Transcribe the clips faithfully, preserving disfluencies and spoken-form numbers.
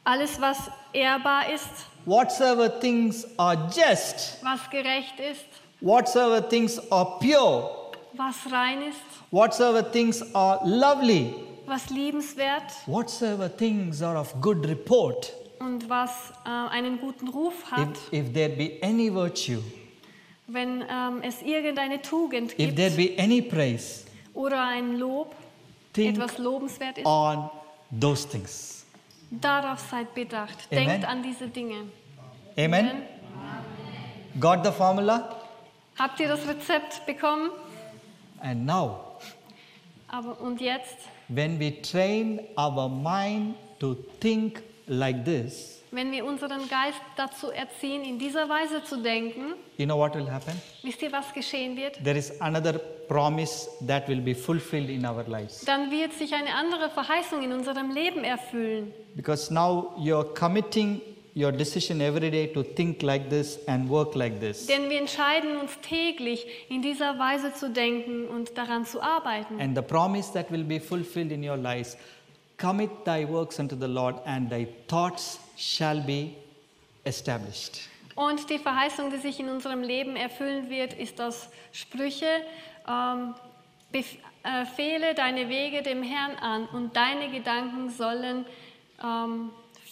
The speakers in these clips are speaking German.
Alles, was ehrbar ist, whatsoever things are just, was gerecht ist, whatsoever things are pure, was rein ist, whatsoever things are lovely, was liebenswert whatsoever things are of good report, und was äh, einen guten Ruf hat, if, if there be any virtue, wenn ähm, es irgendeine Tugend if gibt there be any praise, oder ein Lob, think etwas lobenswert ist, on those things. darauf seid bedacht. Amen. Denkt an diese Dinge. Amen? Amen. Got the formula? Habt ihr das Rezept bekommen? And now, Aber und jetzt, when we train our mind to think like this, wenn wir unseren Geist dazu erziehen, in dieser Weise zu denken, you know what will happen? wisst ihr, was geschehen wird? There is another promise that will be fulfilled in our lives. Dann wird sich eine andere Verheißung in unserem Leben erfüllen. Because now you're committing your decision every day to think like this and work like this. Denn wir entscheiden uns täglich, in dieser Weise zu denken und daran zu arbeiten. And the promise that will be fulfilled in your lives, commit thy works unto the Lord and thy thoughts shall be established. Und die Verheißung, die sich in unserem Leben erfüllen wird, ist aus Sprüche, ähm, befehle deine Wege dem Herrn an und deine Gedanken sollen ähm,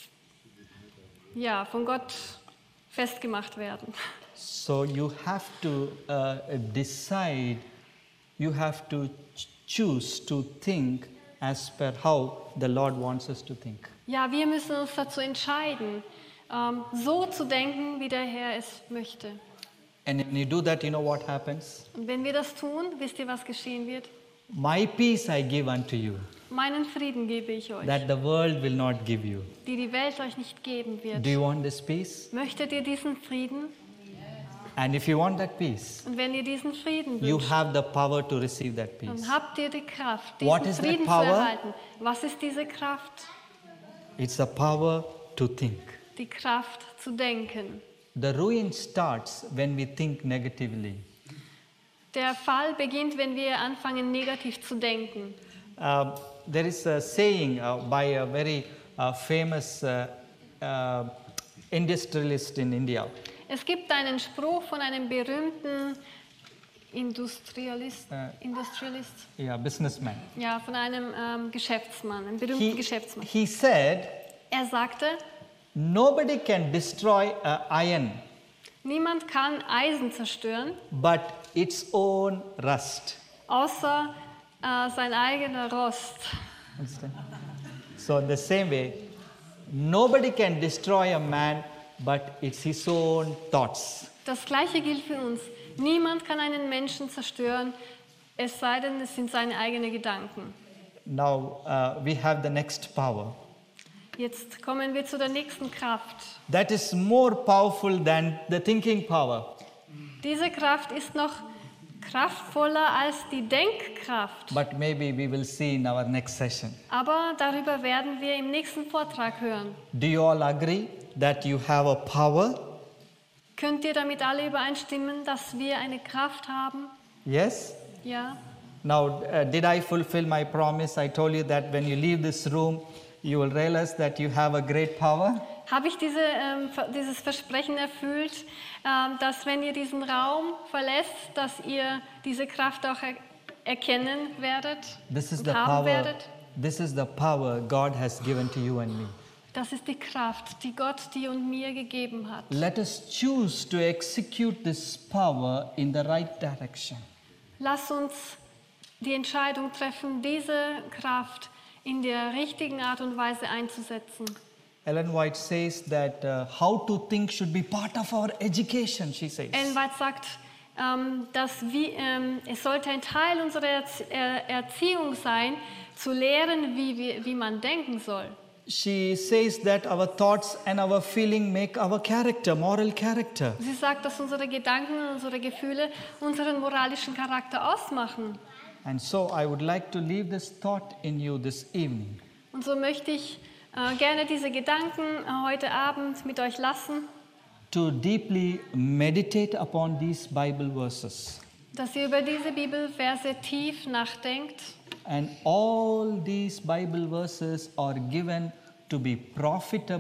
ja, von Gott festgemacht werden. So you have to uh, decide, you have to ch- choose to think as per how the Lord wants us to think. Ja, wir müssen uns dazu entscheiden, ähm, so zu denken, wie der Herr es möchte. And when you do that, you know what happens? Und wenn wir das tun, wisst ihr, was geschehen wird? My peace I give unto you, Meinen Frieden gebe ich euch, that the world will not give you. die die Welt euch nicht geben wird. Do you want this peace? Möchtet ihr diesen Frieden? And if you want that peace, Und wenn ihr diesen Frieden you wünscht, have the power to receive that peace. dann habt ihr die Kraft, What diesen is that Frieden zu power? erhalten. Was ist diese Kraft? It's the power to think. Die Kraft zu denken. The ruin starts when we think negatively. Der Fall beginnt, wenn wir anfangen, negativ zu denken. Uh, there is a saying uh, by a very uh, famous uh, uh, industrialist in India. Es gibt einen Spruch von einem berühmten Industrialist, Äh. Industrialist, Yeah, businessman. ja, von einem ähm, Geschäftsmann, einem berühmten He, Geschäftsmann. he said, Er sagte, nobody can destroy uh, iron niemand kann Eisen zerstören, but its own rust. außer äh, sein eigener Rost. Understand? So in the same way, nobody can destroy a man but it's his own thoughts. Das Gleiche gilt für uns. Niemand kann einen Menschen zerstören, es sei denn, es sind seine eigenen Gedanken. Now uh, we have the next power. Jetzt kommen wir zu der nächsten Kraft. That is more powerful than the thinking power. Diese Kraft ist noch kraftvoller als die Denkkraft. But maybe we will see in our next session. Aber darüber werden wir im nächsten Vortrag hören. Do you all agree that you have a power? Könnt ihr damit alle übereinstimmen, dass wir eine Kraft haben? Yes? Ja. Now, uh, did I fulfill my promise? I told you that when you leave this room, you will realize that you have a great power. Habe ich diese, ähm, dieses Versprechen erfüllt, ähm, dass wenn ihr diesen Raum verlässt, dass ihr diese Kraft auch er erkennen werdet This is und the haben power. werdet? This is the power God has given to you and me. Das ist die Kraft, die Gott dir und mir gegeben hat. Let us choose to execute this power in the right direction. Lass uns die Entscheidung treffen, diese Kraft in der richtigen Art und Weise einzusetzen. Ellen White says that uh, how to think should be part of our education, she says. Ellen White sagt, ähm, dass wie, ähm, es sollte ein Teil unserer Erzie er Erziehung sein, zu lehren, wie, wir, wie man denken soll. She says that our thoughts and our feeling make our character, moral character. Sie sagt, dass unsere Gedanken und unsere Gefühle unseren moralischen Charakter ausmachen. And so I would like to leave this thought in you this evening. Und so möchte ich äh, gerne diese Gedanken äh, heute Abend mit euch lassen, To deeply meditate upon these Bible verses. dass ihr über diese Bibelverse tief nachdenkt. And all these Bible verses are given to be profitable